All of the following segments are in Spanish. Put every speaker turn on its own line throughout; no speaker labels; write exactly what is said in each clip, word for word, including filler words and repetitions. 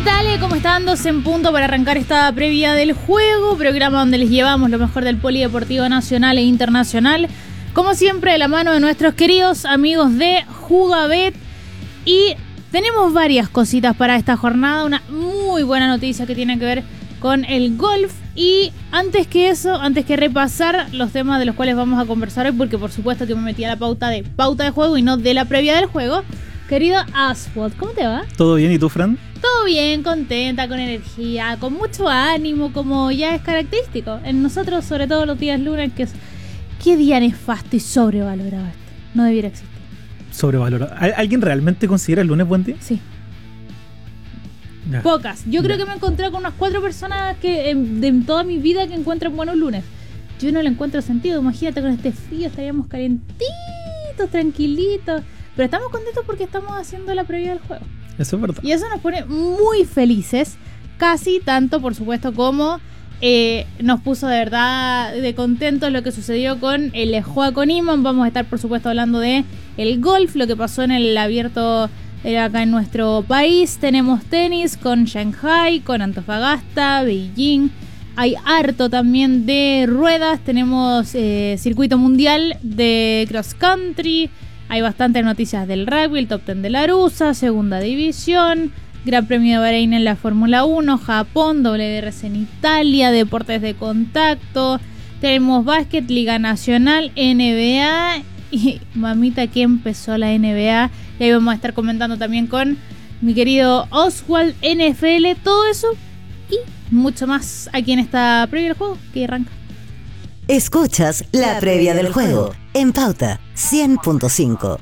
tal? ¿Cómo están? Dos en punto para arrancar esta previa del juego, programa donde les llevamos lo mejor del polideportivo nacional e internacional, como siempre de la mano de nuestros queridos amigos de Jugabet. Y tenemos varias cositas para esta jornada, una muy buena noticia que tiene que ver con el golf. Y antes que eso, antes que repasar los temas de los cuales vamos a conversar hoy, porque por supuesto que me metí a la pauta de pauta de juego y no de la previa del juego. Querido Aswad, ¿cómo te va?
¿Todo bien? ¿Y tú, Fran?
Todo bien, contenta, con energía, con mucho ánimo, como ya es característico. En nosotros, sobre todo los días lunes, que es... ¿Qué día nefasto y sobrevalorado esto? No debiera existir.
Sobrevalorado. ¿Alguien realmente considera el lunes buen día?
Sí.
Ya.
Pocas. Yo
Ya.
creo que me encontré con unas cuatro personas que en, de en toda mi vida que encuentran buenos lunes. Yo no le encuentro sentido. Imagínate, con este frío estaríamos calentitos, tranquilitos. Pero estamos contentos porque estamos haciendo la previa del juego.
Eso es verdad.
Y eso nos pone muy felices. Casi tanto, por supuesto, como eh, nos puso de verdad de contentos lo que sucedió con el juego con Iman. Vamos a estar, por supuesto, hablando de el golf, lo que pasó en el abierto eh, acá en nuestro país. Tenemos tenis con Shanghai, con Antofagasta, Beijing. Hay harto también de ruedas. Tenemos eh, circuito mundial de cross country. Hay bastantes noticias del rugby, el top diez de la Arusa, segunda división, Gran Premio de Bahrein en la Fórmula uno, Japón, W R C en Italia, deportes de contacto, tenemos básquet, Liga Nacional, N B A y mamita que empezó la N B A. Y ahí vamos a estar comentando también con mi querido Oswald, N F L, todo eso y mucho más aquí en esta previa del juego que arranca.
Escuchas la previa del juego en Pauta cien punto cinco.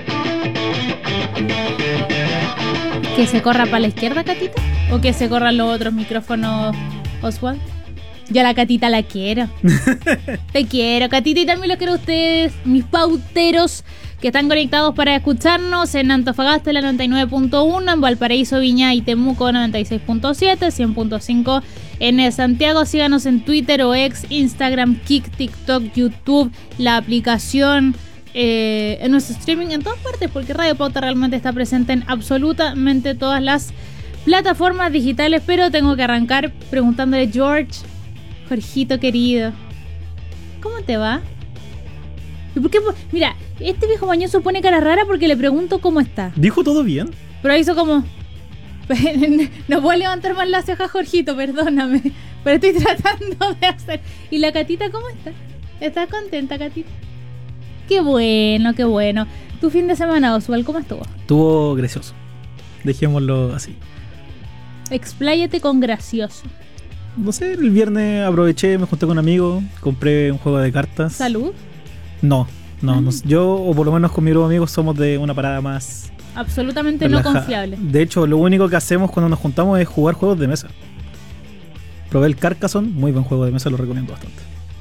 ¿Que se corra para la izquierda, Catita? ¿O que se corran los otros micrófonos, Oswald? Yo a la Catita la quiero. Te quiero, Catita, y también los quiero a ustedes, mis pauteros que están conectados para escucharnos en Antofagasta, la noventa y nueve punto uno, en Valparaíso, Viña y Temuco, noventa y seis punto siete, cien punto cinco en Santiago. Síganos en Twitter o X, Instagram, Kik, TikTok, YouTube, la aplicación, eh, en nuestro streaming, en todas partes, porque Radio Pauta realmente está presente en absolutamente todas las plataformas digitales. Pero tengo que arrancar preguntándole, George, Jorgito querido, ¿cómo te va? ¿Por qué? Mira, este viejo mañoso pone cara rara porque le pregunto cómo está.
¿Dijo todo bien?
Pero hizo como... No puedo levantar más la ceja, Jorgito, perdóname. Pero estoy tratando de hacer... ¿Y la Catita cómo está? ¿Estás contenta, Catita? Qué bueno, qué bueno. ¿Tu fin de semana, Oswald, cómo estuvo?
Estuvo gracioso. Dejémoslo así.
Expláyate con gracioso.
No sé, el viernes aproveché, me junté con un amigo, compré un juego de cartas.
¿Salud?
No, no,
Ah.
no. Yo, o por lo menos con mi grupo de amigos, somos de una parada más...
Absolutamente
relajada.
no confiable.
De hecho, lo único que hacemos cuando nos juntamos es jugar juegos de mesa. Probé el Carcassonne, muy buen juego de mesa, lo recomiendo bastante.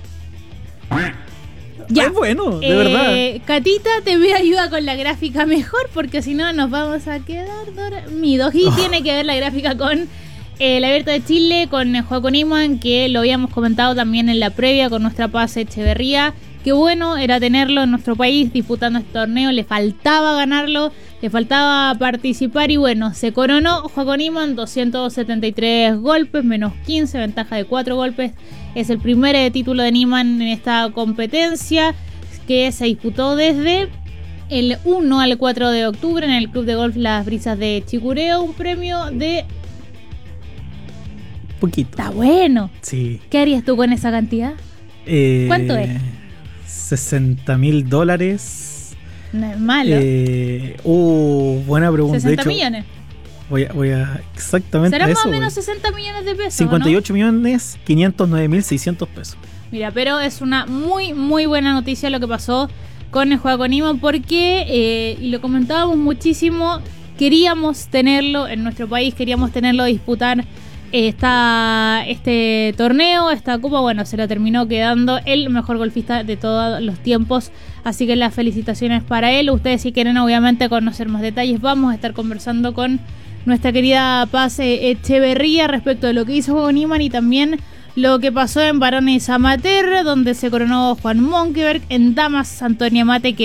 Ya.
Es bueno, de
Eh,
verdad.
Catita, te voy a ayudar con la gráfica mejor, porque si no nos vamos a quedar dormidos. Y
Oh.
tiene que ver la gráfica con eh, el Abierto de Chile, con el juego con Iman, que lo habíamos comentado también en la previa con nuestra Paz Echeverría. Qué bueno era tenerlo en nuestro país disputando este torneo. Le faltaba ganarlo, le faltaba participar y bueno, se coronó Juego con Iman, doscientos setenta y tres golpes, menos quince, ventaja de cuatro golpes. Es el primer eh, título de Niman en esta competencia, que se disputó desde el uno al cuatro de octubre en el Club de Golf Las Brisas de Chicureo. Un premio de...
Poquito.
Está bueno.
Sí.
¿Qué harías tú con esa cantidad?
Eh,
¿Cuánto es?
sesenta mil dólares.
No es malo.
Eh, uh, buena pregunta.
sesenta
de hecho,
millones.
Voy a, voy a exactamente
Será
a
más
eso.
o menos
voy.
sesenta millones de pesos.
cincuenta y
¿no?
ocho millones quinientos nueve mil seiscientos pesos.
Mira, pero es una muy, muy buena noticia lo que pasó con el juego con Iman, porque, eh, y lo comentábamos muchísimo, queríamos tenerlo en nuestro país, queríamos tenerlo a disputar esta, este torneo, esta copa. Bueno, se lo terminó quedando el mejor golfista de todos los tiempos, así que las felicitaciones para él. Ustedes, si quieren obviamente conocer más detalles, vamos a estar conversando con nuestra querida Paz Echeverría respecto de lo que hizo con Iman y también lo que pasó en varones amateur, donde se coronó Juan Monkeberg, en damas Antonia Mate, que